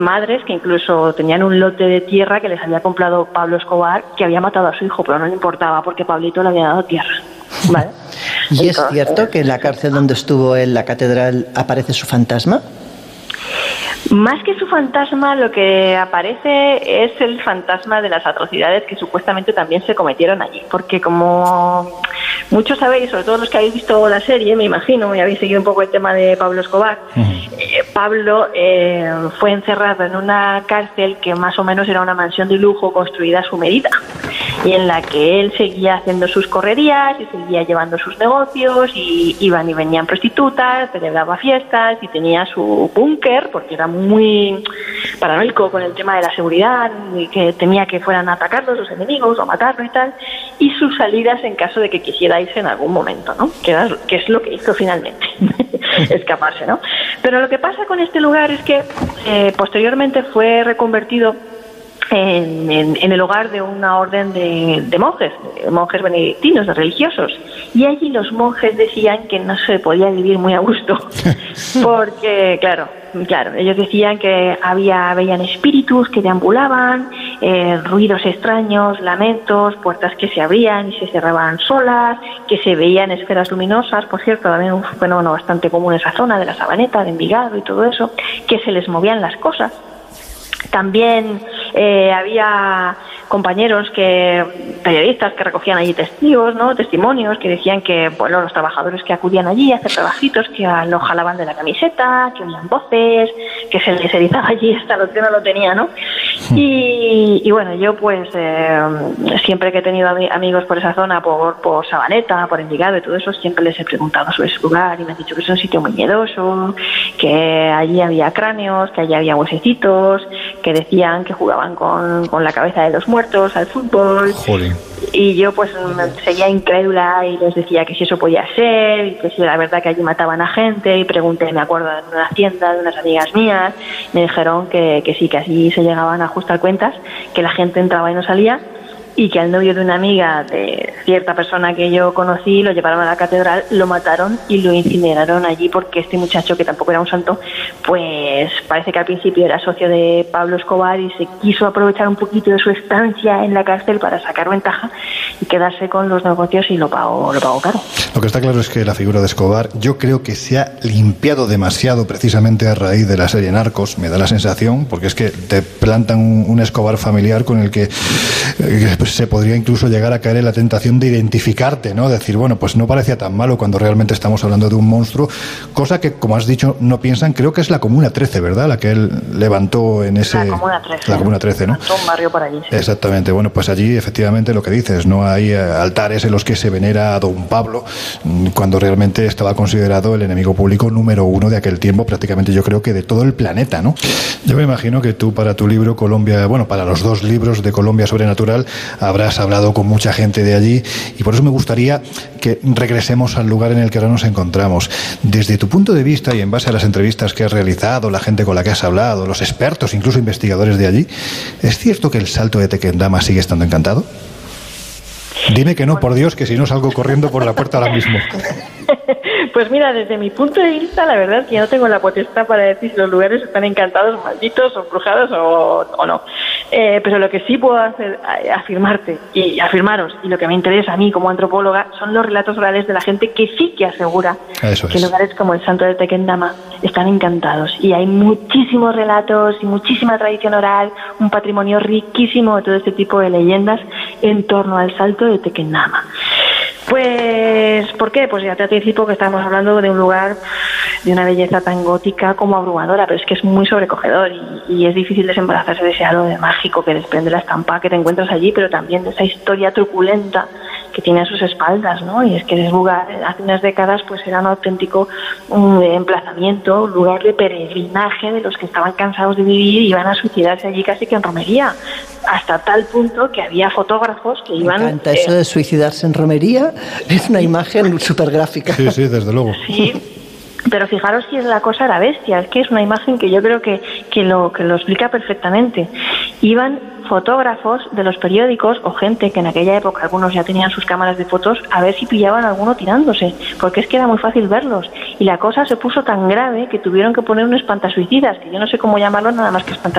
madres que incluso tenían un lote de tierra que les había comprado Pablo Escobar, que había matado a su hijo, pero no le importaba porque Pablito le había dado tierra, ¿vale? ¿Y es cierto que en la cárcel donde estuvo en la catedral aparece su fantasma? Más que su fantasma, lo que aparece es el fantasma de las atrocidades que supuestamente también se cometieron allí, porque como muchos sabéis, sobre todo los que habéis visto la serie, me imagino, y habéis seguido un poco el tema de Pablo Escobar, Pablo fue encerrado en una cárcel que más o menos era una mansión de lujo construida a su medida, y en la que él seguía haciendo sus correrías y seguía llevando sus negocios, y iban y venían prostitutas, celebraba fiestas y tenía su búnker, porque era muy paranoico con el tema de la seguridad y que temía que fueran a atacarlo sus enemigos o matarlo y tal, y sus salidas en caso de que quisiera irse en algún momento, ¿no? Que es lo que hizo finalmente, escaparse, ¿no? Pero lo que pasa con este lugar es que posteriormente fue reconvertido en el hogar de una orden de monjes benedictinos, de religiosos, y allí los monjes decían que no se podía vivir muy a gusto porque claro, ellos decían que veían espíritus que deambulaban, ruidos extraños, lamentos, puertas que se abrían y se cerraban solas, que se veían esferas luminosas, por cierto, también un fenómeno bastante común en esa zona de la Sabaneta, de Envigado y todo eso, que se les movían las cosas. También había compañeros periodistas que recogían allí testigos, ¿no? Testimonios que decían que, bueno, los trabajadores que acudían allí a hacer trabajitos, que lo jalaban de la camiseta, que oían voces, que se les erizaba allí hasta lo que no lo tenía, ¿no? Y bueno, yo pues siempre que he tenido amigos por esa zona, por Sabaneta, por Envigado y todo eso, siempre les he preguntado sobre ese lugar y me han dicho que es un sitio muy miedoso, que allí había cráneos, que allí había huesecitos, que decían que jugaban con la cabeza de los muertos al fútbol. Jolín. Y yo pues seguía incrédula y les decía que si eso podía ser y que si era verdad que allí mataban a gente, y pregunté, me acuerdo, en una hacienda de unas amigas mías, me dijeron que sí, que así se llegaban a ajustar cuentas, que la gente entraba y no salía, y que al novio de una amiga de cierta persona que yo conocí lo llevaron a la catedral, lo mataron y lo incineraron allí, porque este muchacho, que tampoco era un santo, pues parece que al principio era socio de Pablo Escobar y se quiso aprovechar un poquito de su estancia en la cárcel para sacar ventaja y quedarse con los negocios, y lo pagó caro. Lo que está claro es que la figura de Escobar, yo creo que se ha limpiado demasiado precisamente a raíz de la serie Narcos, me da la sensación, porque es que te plantan un Escobar familiar con el que pues se podría incluso llegar a caer en la tentación de identificarte, ¿no? Decir, bueno, pues no parecía tan malo cuando realmente estamos hablando de un monstruo, cosa que, como has dicho, no piensan. Creo que es la Comuna 13, ¿verdad? La que él levantó en ese... La Comuna 13, ¿no? Un barrio por allí, sí. Exactamente. Bueno, pues allí, efectivamente, lo que dices, no hay altares en los que se venera a don Pablo, cuando realmente estaba considerado el enemigo público número uno de aquel tiempo, prácticamente yo creo que de todo el planeta, ¿no? Yo me imagino que tú, para tu libro Colombia, bueno, para los dos libros de Colombia Sobrenatural, habrás hablado con mucha gente de allí, y por eso me gustaría que regresemos al lugar en el que ahora nos encontramos. Desde tu punto de vista y en base a las entrevistas que has realizado, la gente con la que has hablado, los expertos, incluso investigadores de allí, ¿es cierto que el Salto de Tequendama sigue estando encantado? Dime que no, por Dios, que si no salgo corriendo por la puerta ahora mismo. Pues mira, desde mi punto de vista, la verdad es que yo no tengo la potestad para decir si los lugares están encantados, malditos o embrujados o no. Pero lo que sí puedo hacer, afirmarte y afirmaros, y lo que me interesa a mí como antropóloga, son los relatos orales de la gente que sí que asegura que lugares como el Salto de Tequendama están encantados. Y hay muchísimos relatos y muchísima tradición oral, un patrimonio riquísimo de todo este tipo de leyendas en torno al Salto de Tequendama. Pues, ¿por qué? Pues ya te anticipo que estamos hablando de un lugar de una belleza tan gótica como abrumadora, pero es que es muy sobrecogedor y es difícil desembarazarse de ese halo de mágico que desprende la estampa que te encuentras allí, pero también de esa historia truculenta que tiene a sus espaldas, ¿no? Y es que ese lugar hace unas décadas pues era un auténtico emplazamiento, un lugar de peregrinaje de los que estaban cansados de vivir y iban a suicidarse allí casi que en romería, hasta tal punto que había fotógrafos que iban... Me encanta eso de suicidarse en romería, es una imagen súper gráfica. Sí, sí, desde luego. Sí. Pero fijaros si la cosa era bestia, es que es una imagen que yo creo que lo explica perfectamente. Iban fotógrafos de los periódicos o gente que en aquella época algunos ya tenían sus cámaras de fotos a ver si pillaban a alguno tirándose, porque es que era muy fácil verlos. Y la cosa se puso tan grave que tuvieron que poner un espantasuicidas, que yo no sé cómo llamarlo nada más que espantasuicidas.